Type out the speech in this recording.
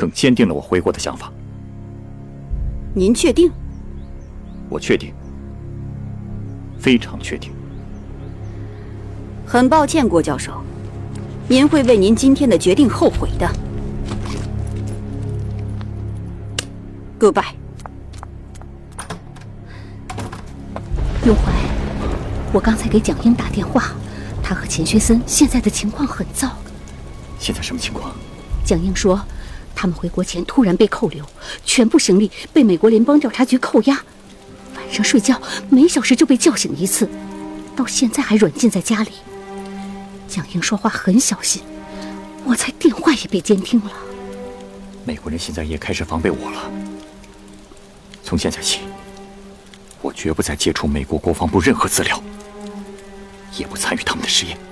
更坚定了我回国的想法。 您确定？ 我确定，非常确定。 很抱歉，郭教授，您会为您今天的决定后悔的。Goodbye。 永怀，我刚才给蒋英打电话，他和钱学森现在的情况很糟。 现在什么情况？ 蒋英说，他们回国前突然被扣留，全部行李被美国联邦调查局扣押，晚上睡觉每小时就被叫醒一次，到现在还软禁在家里。蒋英说话很小心，我猜电话也被监听了。 美国人现在也开始防备我了。从现在起，我绝不再接触美国国防部任何资料，也不参与他们的实验。